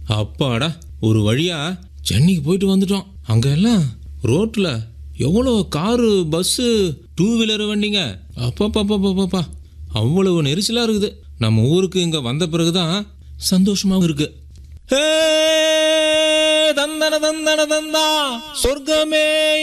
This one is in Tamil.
அப்பாடா, ஒரு வழியா சென்னைக்கு போயிட்டு வந்துட்டோம். அங்க எல்லாம் ரோட்ல எவ்வளோ காரு, பஸ்ஸு, டூ வீலர் வண்டிங்க. அப்பா அவ்வளவு நெரிசலா இருக்குது. நம்ம ஊருக்கு இங்க வந்த பிறகுதான் சந்தோஷமாவும் இருக்கு. ஹே தந்தன தந்தன தந்தா சொர்க்கமே